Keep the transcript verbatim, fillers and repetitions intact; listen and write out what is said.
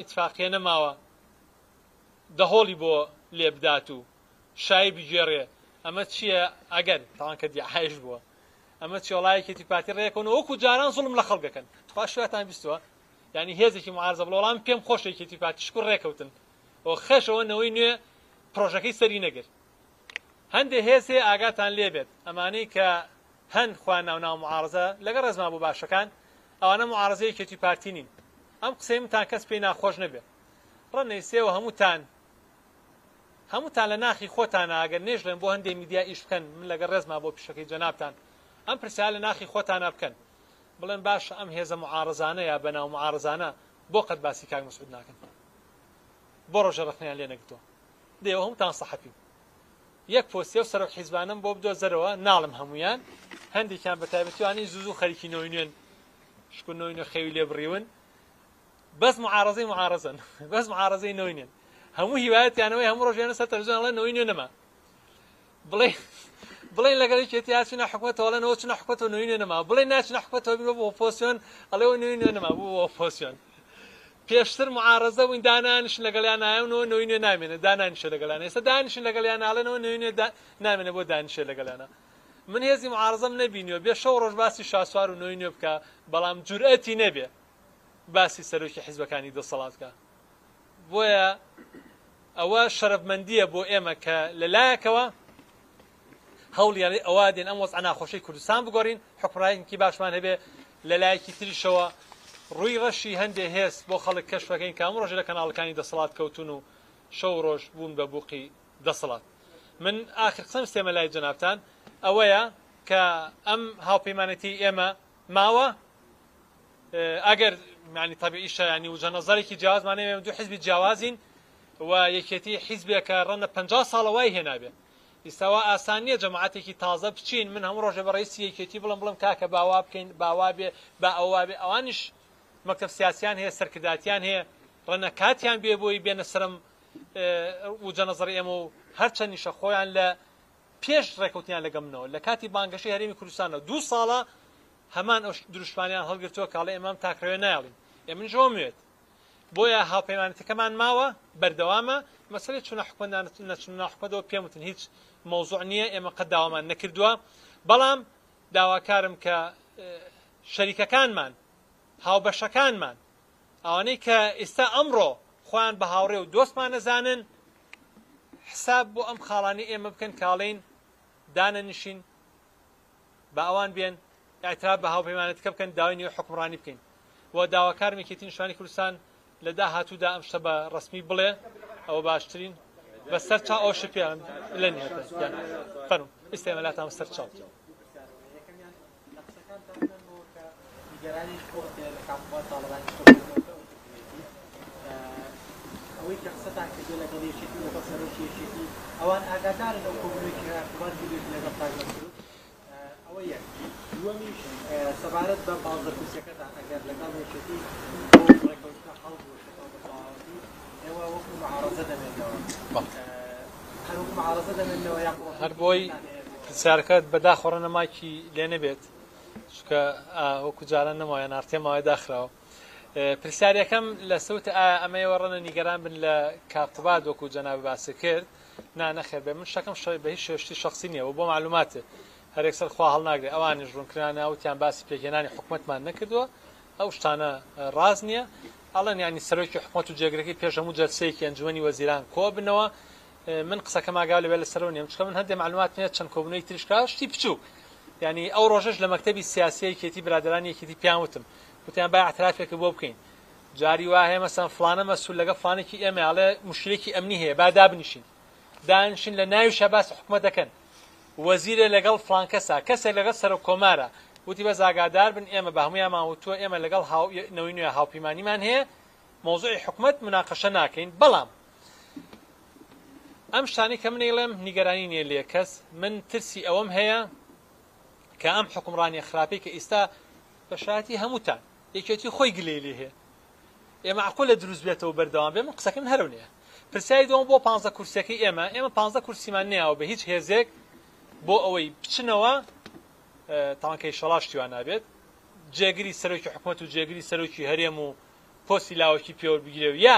اتفاقیە نەماوە دەهۆڵی بۆ لێبدات و شای بگێڕێ ئەمە چییە ئەگەر تاوان کە دیعایش بووە ئەمە چێڵایەکێتی پارتی ڕێکەوە وەکو جاران زوڵم لە خەڵکەکەن خوا شوێتان بیستووە یعنی هێزێکی معارزە بڵ وەڵام پێم خۆشێکێتی پارتی شکر ڕێکەوتن ئەو خێشەوە نەوەی نوێ پرۆژەکەی سەری نەگر هەندێک هێزێ ئاگاتان لێبێت ئەمانەی کە هەند خوان ناو ناو معارزە لەگە ڕێزما بوو باشەکان ئەوانە معارزەیەکێتی پارتی نین ئەم قسەی منتان کەس پێی ناخۆش نەبێت ڕەنەیسێەوە هەمووتان هەمووتان لە ناخی خۆتان ئەگەر نێژڵێن بۆ هەندێک میدیا ئیش بکەن من لەگە ڕێزما بۆ پیشەکەی جەنابتان ئەم پرسیار لە ناخی خۆتان بکەن بڵێن باشە ئەم هێزە معارزانە یا بەناو معارزانە بۆ قەت باسی کاک مەسعود ناکەن بۆ ڕۆژە ڕخنیان لێ نەگرتووە دێوە هەمووتان سەحەفی یەک پۆستێ و سەرۆک حیزبانم بۆ بدۆزەرەوە ناڵم هەمویان هەندێکیان بە تایبەتیوانی زوو خەریکی نەوەی نوێن شکو نەوەی نوێ خەوی لێ بڕیون بەس معارزەی معارزن بەس معارزەی نەوەی نوێن هەموو هیوایەتیانەوەی هەموو ڕۆژیانە سەر تەلەڤیزیۆن ئەڵێن نەوەی نوێ نەما بڵێ بڵێن لەگەڵێکێتی چوونە حکومەتەوە ئەڵێنەوە چوونە حکومەتەوە نەوەی نوێ نەما بڵێن ناچنە حکومەتەوە بینەوە بۆ ئۆپۆزیسیۆن ئەڵێەوە نەوەی نوێ نەما بوو بۆ ئۆپۆزیسیۆن پێشتر معارزە بووین دانانیشن لەگەڵیان نایەوەوە نەوەی نوێ نامێنێ دانانیشە لەگەڵیان ئێستا دانیشن لەگەڵیان ناڵێنەوە نەوەی نوێ نامێنێ بۆ دانیشە لەگەڵیانە من هێزی معارزەم نەبینیوە بێ شەو ڕۆژ باسی شاسوار و نەوەی نوێ بکە بەڵام جورئەتی نەبێ باسی سەرۆکی حیزبەکانی دەسەڵات بکە بۆیە ئەوە شەرەفمەندیە بۆ ئێمە کە لەلایەکەوە هەوڵیان ئەوا دێن ئەم وەزعە ناخۆشەی کوردستان بگۆڕین حکومڕایەکی باشمان هەبێ لەلایەکی تریشەوە ڕووی ڕەشی هەندێک هێز بۆ خەڵک کەشفەکەین کە هەموو ڕۆژێ لە کەناڵەکانی دەسەڵات کەوتون و شەو ڕۆژ بوون بە بووقی دەسەڵات من ئاخر قسەم سێمە لای جەنابتان ئەوەیە کە ئەم هاوپەیمانەتی ئێمە ماوە ئەگەر ینی تەبیعیشە ینی وجە نەزەرێکی جیاوازمانەیە ئێمە دوو حیزبی جیاوازین و یەکێتی حیزبێکە ڕەنە پەنجا ساڵە وای هێنابێ ئێستاوا ئاسان نییە جەماعەتێکی تازە بچین من هەموو ڕۆژێ بە ڕێیسی یەکێتی بڵم بڵم کاکە باوا بکەین باوا بێ با ئەووا بێ ئەوانیش مەکتەب سیاسیان هەیە سەرکرداتیان هەیە ڕەنە کاتیان بێ بۆی بێنە سەرم وجە نەزەری ئێمە و هەرچەندیشە خۆیان لە پێش ڕێکەوتیان لەگەڵ منەوە لە کاتی بانگەشەی هەرێمی کوردستانە دوو ساڵە هەمان ئەو دروشمانیان هەڵگرتووە کاڵێ ئێمەم تاکرێ نایڵین ئێمن ژۆمێت بۆیە هاوپەیمانەتەکەمان ماوە بەردەوامە مەسەلەی چوونە حکومەتدان نەچوونە حکومەتەوە پێم وتن هیچ مەوزوع نییە ئێمە قەت داوامان نەکردووە بەڵام داواکارم کە شەریکەکانمان هاوبەشەکانمان ئەوانەی کە ئێستا ئەمڕۆ خۆیان بە هاوڕێ و دۆستمان نەزانن حساب بۆ ئەم خاڵانی ئێمە بکەن کاڵین دانەنشین بە ئەوان بێن ئاعتراف بە هاوپەیمانەتەکە بکەن داوای نوێ حکومڕانی بکەین و داواکارم یەکێتی نیشتیمانی کوردستان لە داهاتوودا ئەم شتە بە ڕسمی بڵێ ئەوە باشترین بەسەر چا ئەو شپیان لە نیەتە فەرموو ئیستێمەلاتان بەسەر چاو ئەوەی کە قسەتان کردو لەگەڵ یەکێتی و لەگەڵ سەرۆکی یەکێتی ئەوان ئاگادارن ئەو کۆبوونەوەی کە حکومەت بێت لەگەڵ کاک مەسعود ئەوە یەک دووەمیش سەبارەت بە پانزدە کورسیەکەتان ئەگەر لەگەڵ یەکێتی بۆ ڕێکەوتنە خەڵک و شتەوە بەتەواوەتی ئێوە وەکو مەعارەزە دەمێنەوە هەر وەکو مەعارەزە دەمێنەوە یان هەر بۆی پرسیارەکەت بەداخۆڕە نەماکی لێ نەبێت چونکە وەکو جاران نەمایە نارتێماوای داخراوە پرسیارەکەم لە سەوت ئەمەیەوە ڕەنە نیگەران بن لە کاقتبات وەکو جەنابی باسی کرد نا نەخێر بێ من شەکەم بە هیچ شێشتی شخصی نییە و بۆ معلوماتێ هەرێکسەر خوا هەڵناگرێت ئەوانی ژڕونکرانە وتیان باسی پێکهێنانی حکومەتمان نەکردووە ئەو شتانە ڕاز نییە ئەڵەن ینی سەرۆکی حکومەت و جێگرەکەی پێش هەموو جەلسەیەکی ئەنجومەنی وەزیران کۆ بنەوە من قسەکەم ئاگاو لەبێت لەسەرەوە نییە چونکە من هەندێک معلومات نییە چەند کۆبوونەوەی تریشکا شتی بچوو ینی ئەو ڕۆژەش لە مەکتەبی سیاسی یەکێتی برادرانی یەکێتی پیان وتم وتیان با اعترافێکە بۆ بکەین جاری وا هەیە مەسەن فڵانە مەسوول لەگە فڵانێکی ئێمە ئەڵێ موشکلێکی ئەمنی هەیە با دابنیشین دانیشین لە ناویشە باس حکومەت دەکەن وەزیرە لەگەڵ فڵان کەسە کەسێک لەگەڵ سەرۆک کۆمارە وتی بەس ئاگادار بن ئێمە بە هەموویانمان وتووە ئێمە لەگەڵ نەوەی نوێ هاوپەیمانیمان هەیە مۆزوعی حکومەت مناقەشە ناکەین بەڵام ئەم شتانەی کە من ئێڵێم نیگەرانی نییە لێ کەس من ترسی ئەوەم هەیە کە ئەم حکومڕانی خراپەی کە ئێستا بە شایەتی هەمووتان یەکێتی خۆی گلەی لێ هەیە ئێمە عقولە دروست بێتەوە بەردەوام بێ من قسەکەم هەرو نییە پرسیاری دۆم بۆ پانزدە کورسیەکەی ئێمە ئێمە پانزدە کورسیمان نییەوە بە هیچ هێزێک بۆ ئەوەی بچنەوە تاوانکەی شەڵاشتیوان نابێت جێگری سەرۆکی حکومەت و جێگری سەرۆکی هەرێم و پۆستی لاوەکی پێوە بگیرێ و یا